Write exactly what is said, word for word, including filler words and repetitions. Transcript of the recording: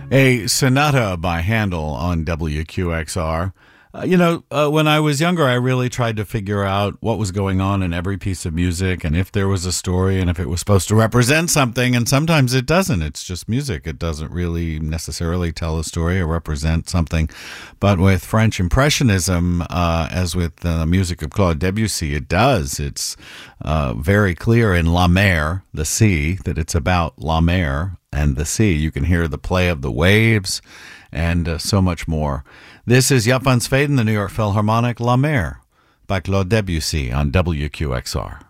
A sonata by Handel on W Q X R. Uh, you know, uh, when I was younger, I really tried to figure out what was going on in every piece of music and if there was a story and if it was supposed to represent something. And sometimes it doesn't. It's just music. It doesn't really necessarily tell a story or represent something. But with French Impressionism, uh, as with the music of Claude Debussy, it does. It's uh, very clear in La Mer, the sea, that it's about La Mer and the sea. You can hear the play of the waves and uh, so much more. This is Jaap van Zweden, the New York Philharmonic, La Mer by Claude Debussy on W Q X R.